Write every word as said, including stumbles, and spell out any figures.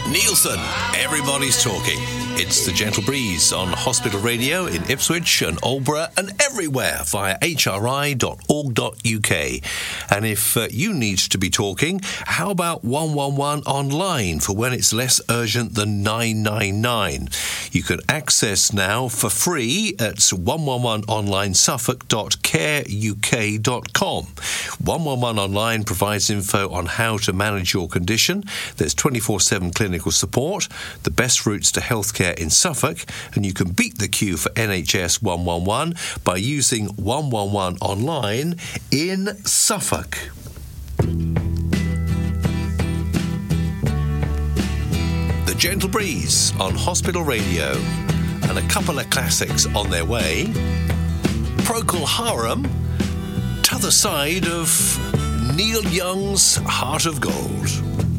Nielsen, everybody's talking. It's the Gentle Breeze on Hospital Radio in Ipswich and Aldeburgh and everywhere via h r i dot org dot u k. And if uh, you need to be talking, how about one one one online for when it's less urgent than nine nine nine? You can access now for free at one one one online suffolk dot care u k dot com. one one one Online provides info on how to manage your condition. There's twenty-four seven clinical support, the best routes to healthcare in Suffolk, and you can beat the queue for N H S one one one by using one one one Online in Suffolk. The Gentle Breeze on Hospital Radio, and a couple of classics on their way. Procol Harum, t'other side of Neil Young's Heart of Gold.